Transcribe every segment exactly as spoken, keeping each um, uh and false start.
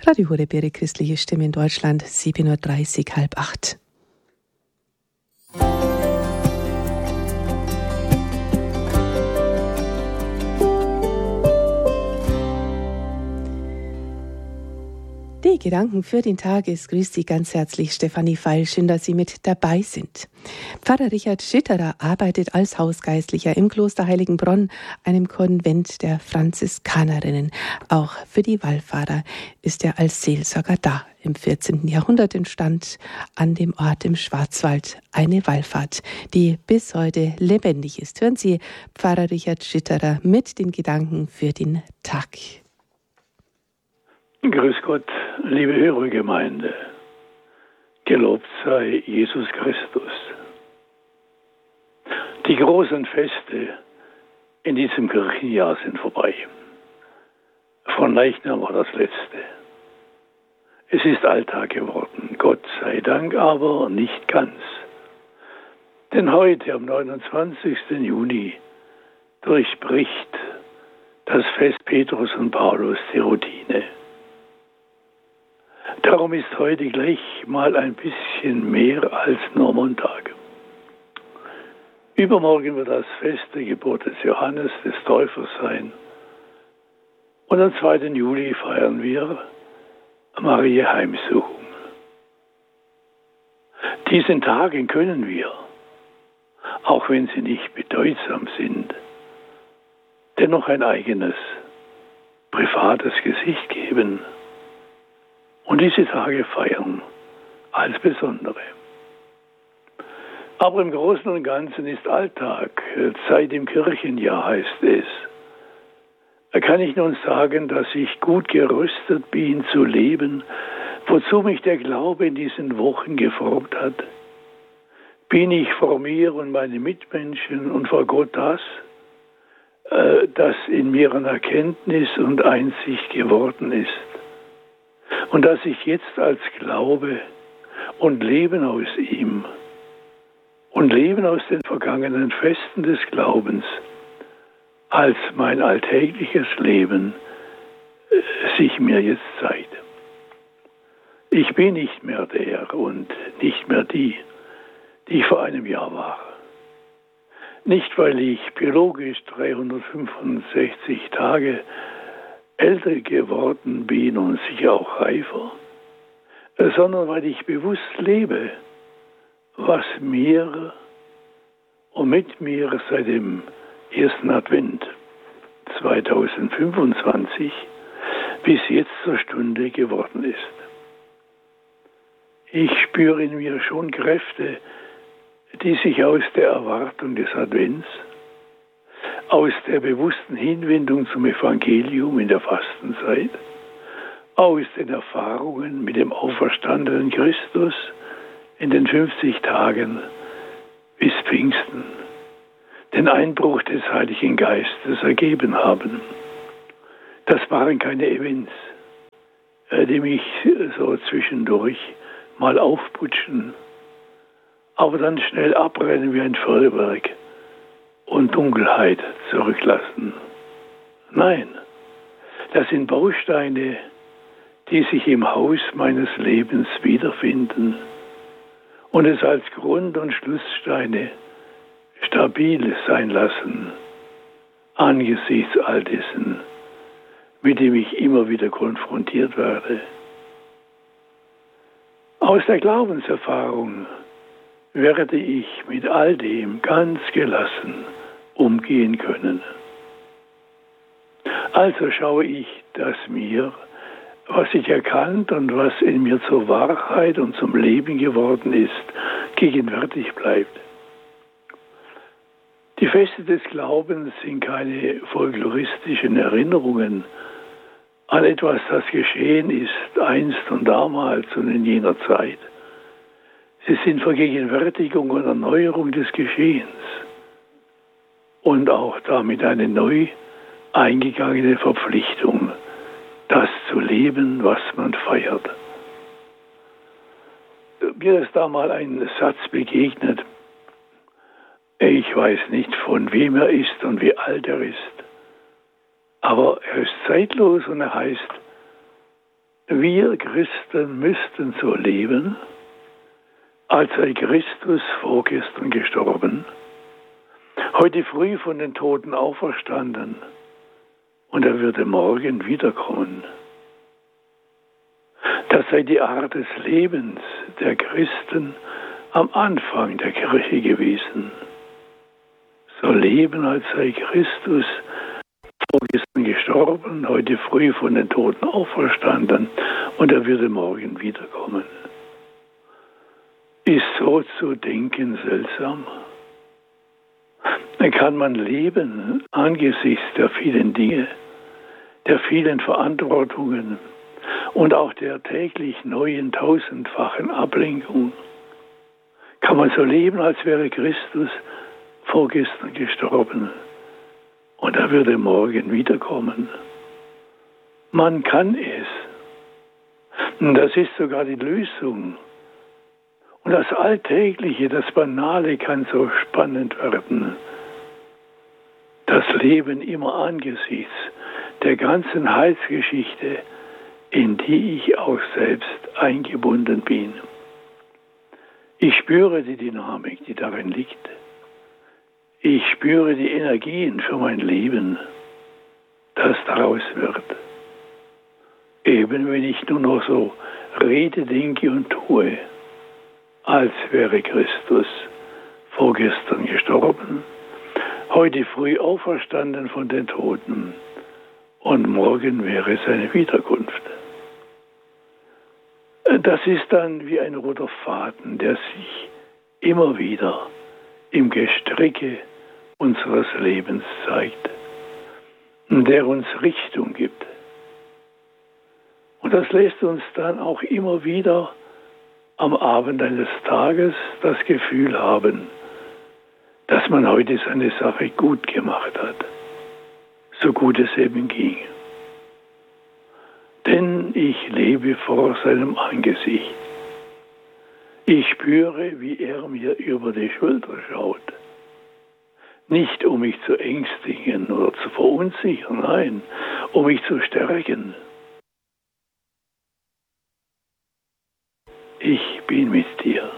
Radio Horeb, Ihre christliche Stimme in Deutschland, sieben Uhr dreißig, halb acht. Die Gedanken für den Tag ist, grüßt Sie ganz herzlich Stefanie Feil. Schön, dass Sie mit dabei sind. Pfarrer Richard Schitterer arbeitet als Hausgeistlicher im Kloster Heiligenbronn, einem Konvent der Franziskanerinnen. Auch für die Wallfahrer ist er als Seelsorger da. Im vierzehnten Jahrhundert entstand an dem Ort im Schwarzwald eine Wallfahrt, die bis heute lebendig ist. Hören Sie Pfarrer Richard Schitterer mit den Gedanken für den Tag. Grüß Gott, liebe Hörergemeinde. Gelobt sei Jesus Christus. Die großen Feste in diesem Kirchenjahr sind vorbei. Von Leichnam war das letzte. Es ist Alltag geworden, Gott sei Dank, aber nicht ganz. Denn heute, am neunundzwanzigsten Juni, durchbricht das Fest Petrus und Paulus die Routine. Darum ist heute gleich mal ein bisschen mehr als nur Montag. Übermorgen wird das Fest der Geburt des Johannes, des Täufers sein. Und am zweiten Juli feiern wir Maria Heimsuchung. Diesen Tagen können wir, auch wenn sie nicht bedeutsam sind, dennoch ein eigenes, privates Gesicht geben und diese Tage feiern als besondere. Aber im Großen und Ganzen ist Alltag, Zeit im Kirchenjahr heißt es. Da kann ich nun sagen, dass ich gut gerüstet bin zu leben, wozu mich der Glaube in diesen Wochen geformt hat. Bin ich vor mir und meinen Mitmenschen und vor Gott das, das in mir an Erkenntnis und Einsicht geworden ist. Und dass ich jetzt als Glaube und Leben aus ihm und Leben aus den vergangenen Festen des Glaubens als mein alltägliches Leben sich mir jetzt zeigt. Ich bin nicht mehr der und nicht mehr die, die ich vor einem Jahr war. Nicht, weil ich biologisch dreihundertfünfundsechzig Tage älter geworden bin und sicher auch reifer, sondern weil ich bewusst lebe, was mir und mit mir seit dem ersten Advent zweitausendfünfundzwanzig bis jetzt zur Stunde geworden ist. Ich spüre in mir schon Kräfte, die sich aus der Erwartung des Advents, aus der bewussten Hinwendung zum Evangelium in der Fastenzeit, aus den Erfahrungen mit dem auferstandenen Christus in den fünfzig Tagen bis Pfingsten, den Einbruch des Heiligen Geistes ergeben haben. Das waren keine Events, die mich so zwischendurch mal aufputschen, aber dann schnell abrennen wie ein Feuerwerk und Dunkelheit zurücklassen. Nein, das sind Bausteine, die sich im Haus meines Lebens wiederfinden und es als Grund- und Schlusssteine stabil sein lassen, angesichts all dessen, mit dem ich immer wieder konfrontiert werde. Aus der Glaubenserfahrung werde ich mit all dem ganz gelassen umgehen können. Also schaue ich, dass mir, was ich erkannt und was in mir zur Wahrheit und zum Leben geworden ist, gegenwärtig bleibt. Die Feste des Glaubens sind keine folkloristischen Erinnerungen an etwas, das geschehen ist, einst und damals und in jener Zeit. Sie sind Vergegenwärtigung und Erneuerung des Geschehens und auch damit eine neu eingegangene Verpflichtung, das zu leben, was man feiert. Mir ist da mal ein Satz begegnet. Ich weiß nicht, von wem er ist und wie alt er ist, aber er ist zeitlos und er heißt: Wir Christen müssten so leben, als sei Christus vorgestern gestorben, heute früh von den Toten auferstanden und er würde morgen wiederkommen. Das sei die Art des Lebens der Christen am Anfang der Kirche gewesen. So leben, als sei Christus vorgestern gestorben, heute früh von den Toten auferstanden und er würde morgen wiederkommen. Ist so zu denken seltsam? Dann kann man leben angesichts der vielen Dinge, der vielen Verantwortungen und auch der täglich neuen tausendfachen Ablenkung. Kann man so leben, als wäre Christus vorgestern gestorben und er würde morgen wiederkommen. Man kann es. Und das ist sogar die Lösung. Und das Alltägliche, das Banale kann so spannend werden. Das Leben immer angesichts der ganzen Heilsgeschichte, in die ich auch selbst eingebunden bin. Ich spüre die Dynamik, die darin liegt. Ich spüre die Energien für mein Leben, das daraus wird. Eben wenn ich nur noch so rede, denke und tue, als wäre Christus vorgestern gestorben, heute früh auferstanden von den Toten und morgen wäre seine Wiederkunft. Das ist dann wie ein roter Faden, der sich immer wieder im Gestricke unseres Lebens zeigt, der uns Richtung gibt. Und das lässt uns dann auch immer wieder am Abend eines Tages das Gefühl haben, dass man heute seine Sache gut gemacht hat, so gut es eben ging. Denn ich lebe vor seinem Angesicht. Ich spüre, wie er mir über die Schulter schaut. Nicht um mich zu ängstigen oder zu verunsichern, nein, um mich zu stärken. Ich bin mit dir.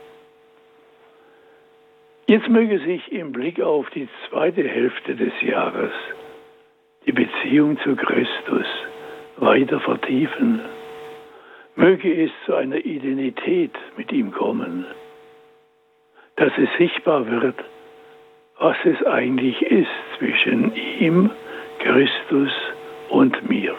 Jetzt möge sich im Blick auf die zweite Hälfte des Jahres die Beziehung zu Christus weiter vertiefen. Möge es zu einer Identität mit ihm kommen, dass es sichtbar wird, was es eigentlich ist zwischen ihm, Christus und mir.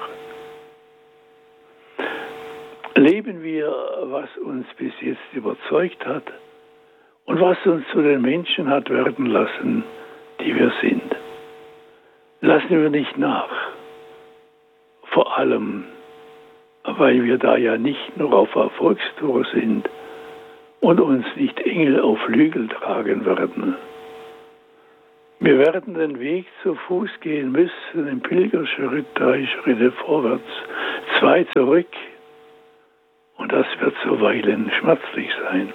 Leben wir, was uns bis jetzt überzeugt hat und was uns zu den Menschen hat werden lassen, die wir sind. Lassen wir nicht nach, vor allem, weil wir da ja nicht nur auf Erfolgstour sind und uns nicht Engel auf Flügel tragen werden. Wir werden den Weg zu Fuß gehen müssen, im Pilgerschritt, drei Schritte vorwärts, zwei zurück. Und das wird zuweilen schmerzlich sein.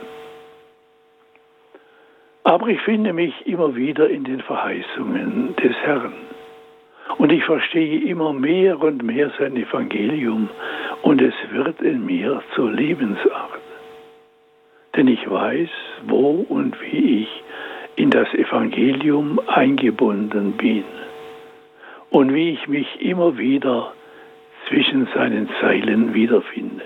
Aber ich finde mich immer wieder in den Verheißungen des Herrn. Und ich verstehe immer mehr und mehr sein Evangelium. Und es wird in mir zur Lebensart. Denn ich weiß, wo und wie ich in das Evangelium eingebunden bin. Und wie ich mich immer wieder zwischen seinen Zeilen wiederfinde.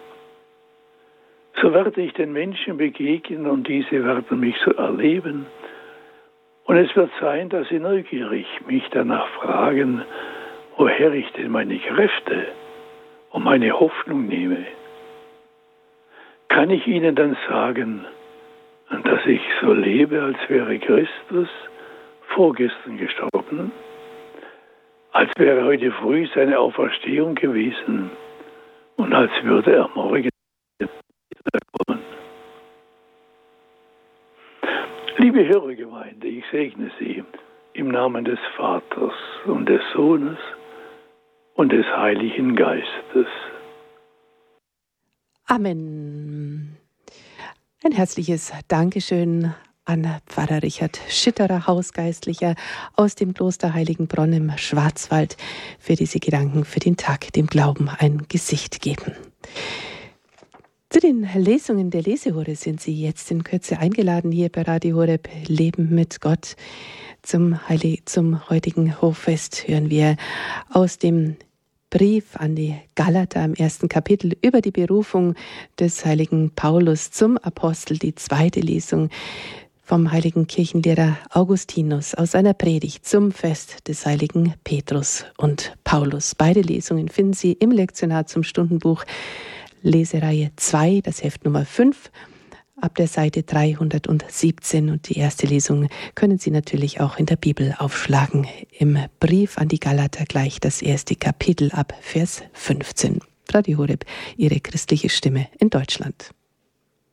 So werde ich den Menschen begegnen und diese werden mich so erleben. Und es wird sein, dass sie neugierig mich danach fragen, woher ich denn meine Kräfte und meine Hoffnung nehme. Kann ich ihnen dann sagen, dass ich so lebe, als wäre Christus vorgestern gestorben, als wäre heute früh seine Auferstehung gewesen und als würde er morgen kommen. Liebe Hörergemeinde, ich segne Sie im Namen des Vaters und des Sohnes und des Heiligen Geistes. Amen. Ein herzliches Dankeschön an Pfarrer Richard Schitterer, Hausgeistlicher aus dem Kloster Heiligenbronn im Schwarzwald, für diese Gedanken für den Tag dem Glauben ein Gesicht geben. Zu den Lesungen der Lesehure sind Sie jetzt in Kürze eingeladen, hier bei Radio Horeb Leben mit Gott. Zum, Heilig, zum heutigen Hochfest hören wir aus dem Brief an die Galater im ersten Kapitel über die Berufung des heiligen Paulus zum Apostel, die zweite Lesung vom heiligen Kirchenlehrer Augustinus aus einer Predigt zum Fest des heiligen Petrus und Paulus. Beide Lesungen finden Sie im Lektionar zum Stundenbuch Lesereihe zwei, das Heft Nummer fünf, ab der Seite dreihundertsiebzehn. Und die erste Lesung können Sie natürlich auch in der Bibel aufschlagen. Im Brief an die Galater gleich das erste Kapitel ab Vers fünfzehn. Radio Horeb, Ihre christliche Stimme in Deutschland.